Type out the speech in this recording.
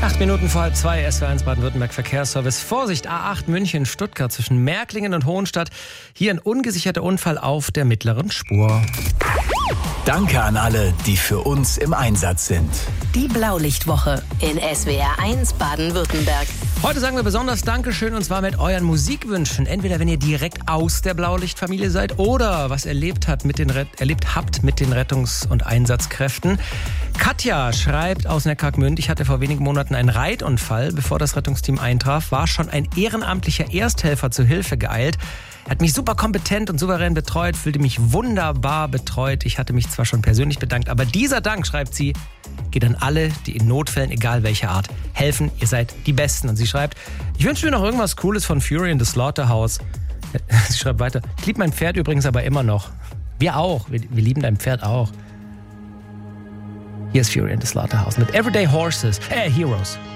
8 Minuten vor 2, SW1 Baden-Württemberg Verkehrsservice. Vorsicht, A8 München, Stuttgart zwischen Märklingen und Hohenstadt. Hier ein ungesicherter Unfall auf der mittleren Spur. Danke an alle, die für uns im Einsatz sind. Die Blaulichtwoche in SWR1 Baden-Württemberg. Heute sagen wir besonders Dankeschön und zwar mit euren Musikwünschen. Entweder wenn ihr direkt aus der Blaulichtfamilie seid oder was erlebt habt mit den Rettungs- und Einsatzkräften. Katja schreibt aus Neckargmünd, ich hatte vor wenigen Monaten einen Reitunfall. Bevor das Rettungsteam eintraf, war schon ein ehrenamtlicher Ersthelfer zur Hilfe geeilt. Er hat mich super kompetent und souverän betreut, fühlte mich wunderbar betreut. Ich hatte mich zwar schon persönlich bedankt, aber dieser Dank, schreibt sie, geht an alle, die in Notfällen, egal welcher Art, helfen. Ihr seid die Besten. Und sie schreibt, ich wünsche mir noch irgendwas Cooles von Fury in the Slaughterhouse. Sie schreibt weiter, ich liebe mein Pferd übrigens aber immer noch. Wir auch, wir lieben dein Pferd auch. Hier ist Fury in the Slaughterhouse mit Everyday Heroes.